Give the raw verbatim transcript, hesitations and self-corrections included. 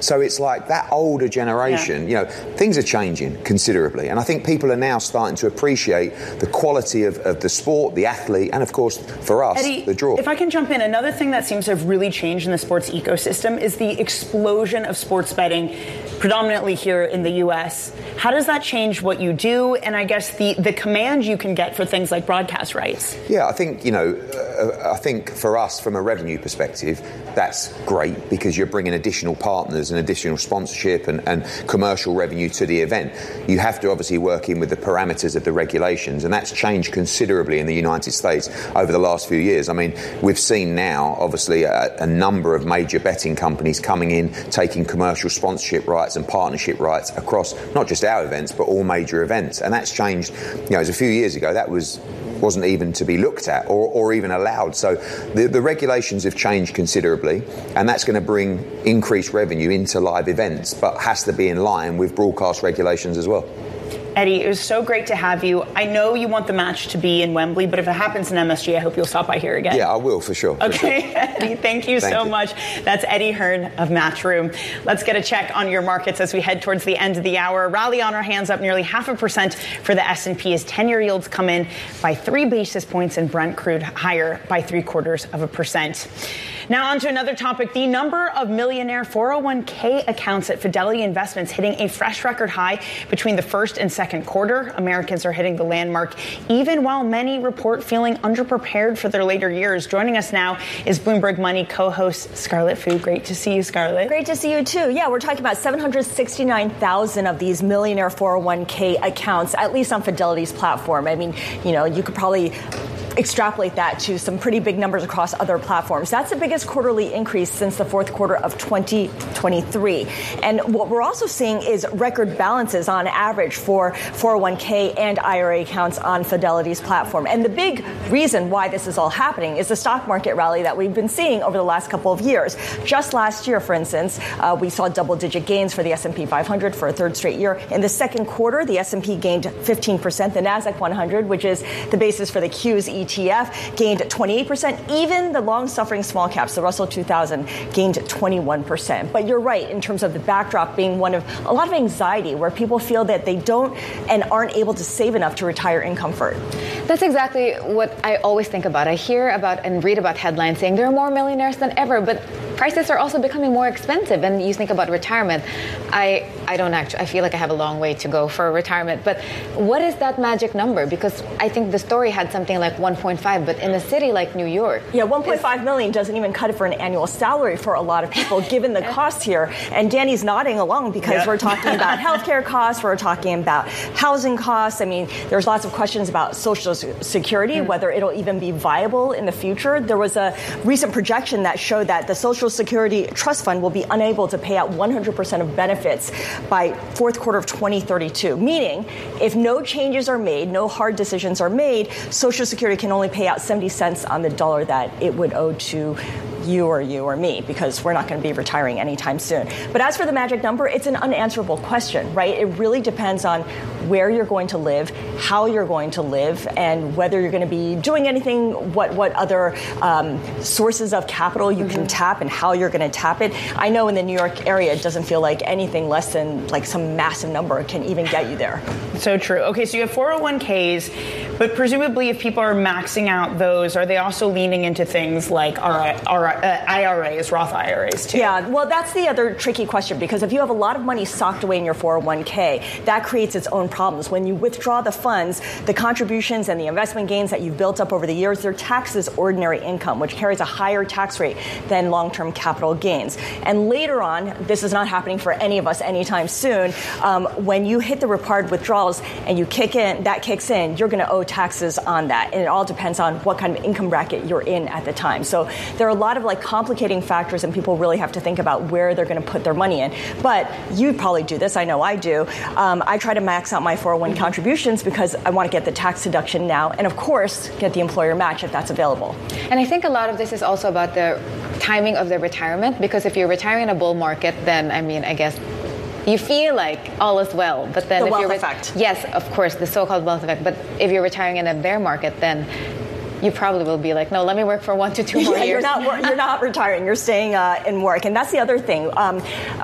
So it's like that older generation, yeah. you know, things are changing considerably. And I think people are now starting to appreciate the quality of, of the sport, the athlete, and of course, for us, Eddie, the draw. If I can jump in, another thing that seems to have really changed in the sports ecosystem is the explosion of sports betting, predominantly here in the U S. How does that change what you do, and I guess the, the command you can get for things like broadcast rights? Yeah, I think, you know, uh, I think for us, from a revenue perspective, that's great because you're bringing additional partners and additional sponsorship and, and commercial revenue to the event. You have to obviously work in with the parameters of the regulations, and that's changed considerably in the United States over the last few years. I mean, we've seen now, obviously, a, a number of major betting companies coming in, taking commercial sponsorship rights and partnership rights across not just our events, but all major events. And that's changed, you know, as a few years ago, that was wasn't even to be looked at or, or even allowed. So the, the regulations have changed considerably, and that's going to bring increased revenue into live events, but has to be in line with broadcast regulations as well. Eddie, it was so great to have you. I know you want the match to be in Wembley, but if it happens in M S G, I hope you'll stop by here again. Yeah, I will, for sure. For okay, sure. Eddie, thank you thank so you. much. That's Eddie Hearn of Matchroom. Let's get a check on your markets as we head towards the end of the hour. Rally on our hands up nearly half a percent for the S and P as ten-year yields come in by three basis points and Brent crude higher by three quarters of a percent. Now on to another topic. The number of millionaire four oh one k accounts at Fidelity Investments hitting a fresh record high between the first and second quarter. Americans are hitting the landmark, even while many report feeling underprepared for their later years. Joining us now is Bloomberg Money co-host Scarlett Fu. Great to see you, Scarlett. Great to see you, too. Yeah, we're talking about seven hundred sixty-nine thousand of these millionaire four oh one k accounts, at least on Fidelity's platform. I mean, you know, you could probably extrapolate that to some pretty big numbers across other platforms. That's the biggest quarterly increase since the fourth quarter of twenty twenty-three. And what we're also seeing is record balances on average for four oh one k and I R A accounts on Fidelity's platform. And the big reason why this is all happening is the stock market rally that we've been seeing over the last couple of years. Just last year, for instance, uh, we saw double-digit gains for the S and P five hundred for a third straight year. In the second quarter, the S and P gained fifteen percent. The Nasdaq one hundred, which is the basis for the Q's E T F, gained twenty-eight percent. Even the long-suffering small caps, the Russell two thousand, gained twenty-one percent. But you're right in terms of the backdrop being one of a lot of anxiety, where people feel that they don't and aren't able to save enough to retire in comfort. That's exactly what I always think about. I hear about and read about headlines saying there are more millionaires than ever, but prices are also becoming more expensive. And you think about retirement. I, I don't actually, I feel like I have a long way to go for retirement. But what is that magic number? Because I think the story had something like one point five, but in a city like New York. Yeah, one point five million doesn't even cut it for an annual salary for a lot of people, given the costs here. And Danny's nodding along because yep. we're talking about healthcare costs, we're talking about housing costs. I mean, there's lots of questions about Social Security, mm. whether it'll even be viable in the future. There was a recent projection that showed that the Social Security Trust Fund will be unable to pay out one hundred percent of benefits by fourth quarter of twenty thirty-two, meaning if no changes are made, no hard decisions are made, Social Security can only pay out seventy cents on the dollar that it would owe to you or you or me, because we're not going to be retiring anytime soon. But as for the magic number, it's an unanswerable question, right? It really depends on where you're going to live, how you're going to live, and whether you're going to be doing anything, what, what other um, sources of capital you mm-hmm. can tap and how you're going to tap it. I know in the New York area, it doesn't feel like anything less than like some massive number can even get you there. So true. Okay, so you have four oh one k's, but presumably if people are maxing out those, are they also leaning into things like R I, Uh, I R As, Roth I R As, too? Yeah, well, that's the other tricky question, because if you have a lot of money socked away in your four oh one k, that creates its own problems. When you withdraw the funds, the contributions and the investment gains that you've built up over the years, they're taxed as ordinary income, which carries a higher tax rate than long-term capital gains. And later on, this is not happening for any of us anytime soon, um, when you hit the required withdrawals and you kick in, that kicks in, you're going to owe taxes on that. And it all depends on what kind of income bracket you're in at the time. So there are a lot of like complicating factors, and people really have to think about where they're going to put their money in. But you probably do this. I know I do. Um, I try to max out my four oh one mm-hmm. contributions because I want to get the tax deduction now, and of course, get the employer match if that's available. And I think a lot of this is also about the timing of the retirement, because if you're retiring in a bull market, then, I mean, I guess you feel like all is well, but then the if wealth you're re- effect. Yes, of course, the so-called wealth effect. But if you're retiring in a bear market, then you probably will be like, no, let me work for one to two more yeah, years. You're not, you're not retiring. You're staying uh, in work. And that's the other thing. Um,